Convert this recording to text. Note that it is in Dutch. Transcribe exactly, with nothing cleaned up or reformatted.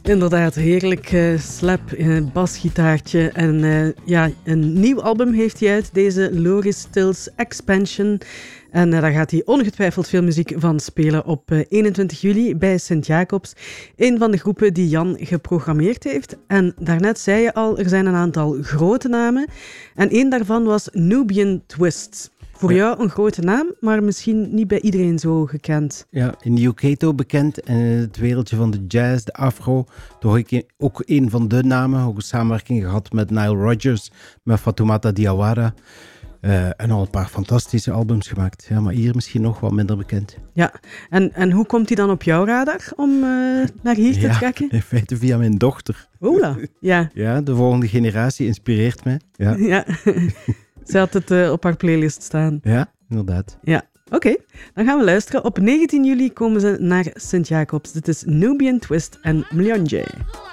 Inderdaad, heerlijk uh, slap, uh, basgitaartje. En uh, ja, een nieuw album heeft hij uit, deze Loris Stills Expansion. En uh, daar gaat hij ongetwijfeld veel muziek van spelen op uh, eenentwintig juli bij Sint-Jacobs. Een van de groepen die Jan geprogrammeerd heeft. En daarnet zei je al, er zijn een aantal grote namen. En één daarvan was Nubian Twist. Voor ja. jou een grote naam, maar misschien niet bij iedereen zo gekend. Ja, in de U K toch bekend. En in het wereldje van de jazz, de afro. Toch ook een van de namen. Ook een samenwerking gehad met Nile Rodgers, met Fatoumata Diawara. Uh, en al een paar fantastische albums gemaakt. Ja, maar hier misschien nog wat minder bekend. Ja, en, en hoe komt hij dan op jouw radar om uh, naar hier te ja, trekken? In feite via mijn dochter. Ola, ja. Ja, de volgende generatie inspireert mij. Ja. ja. Ze had het uh, op haar playlist staan. Ja, inderdaad. Ja, oké. Okay. Dan gaan we luisteren. Op negentien juli komen ze naar Sint-Jacobs. Dit is Nubian Twist en Mlionje.